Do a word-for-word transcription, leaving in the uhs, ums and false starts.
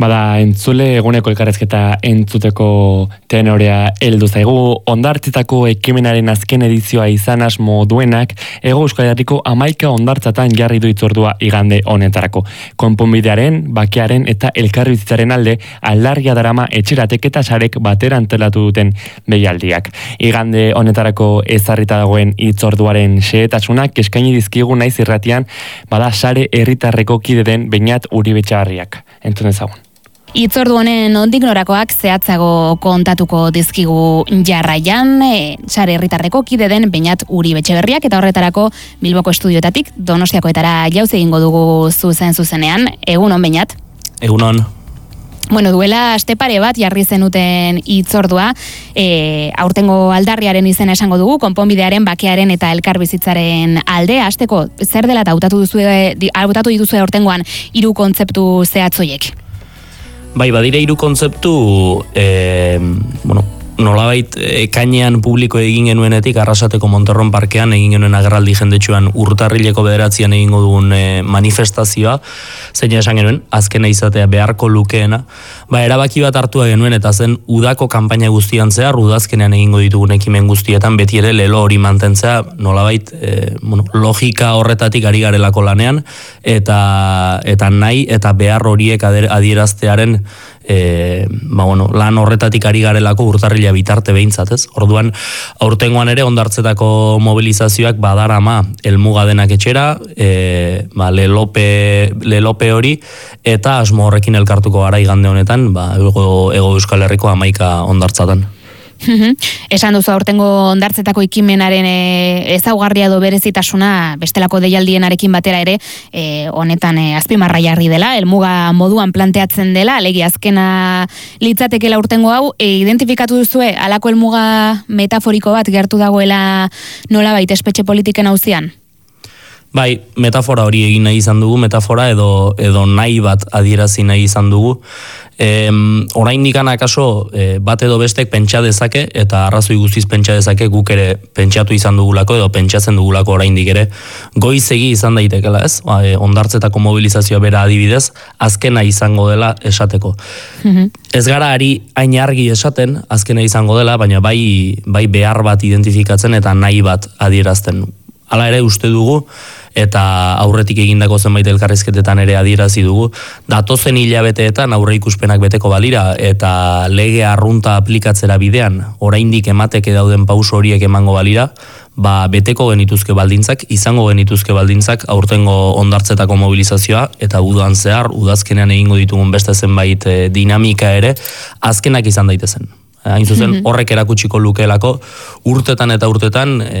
Bada, entzule eguneko elkarrezketa entzuteko tenorea heldu zaigu. Hondartzetako ekimenaren azken edizioa izan asmo duenak, Hego Euskal Herriko hamaika hondartzatan jarri du hitzordua igande honetarako. Konponbidearen, bakearen eta elkarbizitzaren alde aldarria darama etxeratek eta sarek batera antelatu duten behialdiak. Igande honetarako ezarrita dagoen hitzorduaren xehetasunak eskaini dizkigu naiz irratian, bada sare herritarreko kide den Beñat Uribetxagarriak. Entzun ezagun. Hitzordu honen nondik norakoak zehatzago kontatuko dizkigu jarraian, e, sare herritarreko kide den Beñat Uribetxagarriak, eta horretarako Bilboko estudioetatik Donostiakoetara jauz egingo dugu zuzen zuzenean. Egunon, Beñat? Egunon. Bueno, duela aste pare bat jarri zenuten hitzordua, e, aurtengo aldarriaren izena esango dugu, konponbidearen, bakearen eta elkarbizitzaren alde. Hasteko zer dela eta hautatu duzue, hautatu dituzue aurtengoan hiru kontzeptu zehatzoiek? Bai, badire hiru kontzeptu, e, bueno, nolabait ekainean publiko egin genuenetik Arrasateko Monterron parkean egin genuen agerraldi jendetsuan urtarrileko bederatzian egingo dugun e, manifestazioa, zein esan genuen, azkena izatea beharko lukeena, ba, erabaki bat hartua genuen eta zen udako kanpaina guztian zehar, udazkenean egingo ditugun ekimen guztietan beti ere lelo hori mantentzea, nolabait e, bueno, logika horretatik ari garelako lanean, eta, eta nahi eta behar horiek adieraztearen E, ba, bueno, lan horretatik ari garelako urtarrila bitarte behintzat, ez? Orduan, aurtengoan ere ondartzetako mobilizazioak badarama helmuga denak etxera, e, ba, lelope, lelope hori, eta asmo horrekin elkartuko gara igande honetan, ba, ego, ego Euskal Herriko hamaika ondartzatan. Esan duzu aurtengo hondartzetako ekimenaren e, ezaugarria do berezitasuna bestelako deialdienarekin batera ere e, honetan e, azpimarra jarri dela, helmuga moduan planteatzen dela, alegi azkena litzatekela aurtengo hau, e, identifikatu duzue halako helmuga metaforiko bat gertu dagoela nolabait espetxe politiken auzian? Bai, metafora hori egin nahi izan dugu, metafora edo, edo nahi bat adierazi nahi izan dugu. E, oraindik akaso e, bat edo bestek pentsa dezake, eta arrazoi guztiz pentsa dezake, guk ere pentsatu izan dugulako edo pentsatzen dugulako oraindik ere goizegi izan daitekela, ez? Ba, e, hondartzetako mobilizazioa bera adibidez, azkena izango dela esateko. Mm-hmm. Ez gara ari hain argi esaten azkena izango dela, baina bai, bai behar bat identifikatzen eta nahi bat adierazten. Hala ere uste dugu, eta aurretik egindako zenbait elkarrizketetan ere adierazi dugu, datozen hilabeteetan aurre ikuspenak beteko balira, eta lege arrunta aplikatzera bidean, oraindik emateke dauden pauso horiek emango balira, ba beteko genituzke baldintzak, izango genituzke baldintzak aurtengo hondartzetako mobilizazioa, eta udan zehar, udazkenean egingo ditugun beste zenbait e, dinamika ere, azkenak izan daitezen. Hain zuzen, horrek erakutsiko lukeelako urtetan eta urtetan,